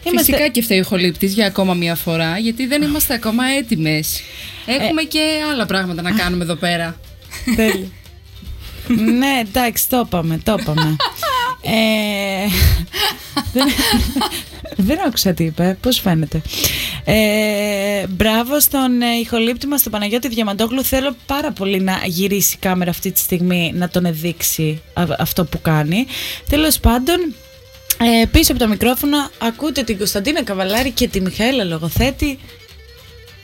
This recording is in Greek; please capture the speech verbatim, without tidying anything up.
Είμαστε... Φυσικά και φταίει ο ηχολήπτης για ακόμα μία φορά, γιατί δεν είμαστε ακόμα έτοιμες. Έχουμε ε... και άλλα πράγματα να κάνουμε εδώ πέρα. Τέλεια. Ναι, εντάξει, το είπαμε, το είπαμε. ε... δεν... δεν άκουσα τι είπε, πώς φαίνεται. Ε, μπράβο στον ε, ηχολήπτη μας, τον Παναγιώτη Διαμαντόγλου. Θέλω πάρα πολύ να γυρίσει η κάμερα αυτή τη στιγμή, να τον εδείξει α, αυτό που κάνει. Τέλος πάντων, ε, πίσω από τα μικρόφωνα ακούτε την Κωνσταντίνα Καβαλάρη και τη Μιχαέλα Λογοθέτη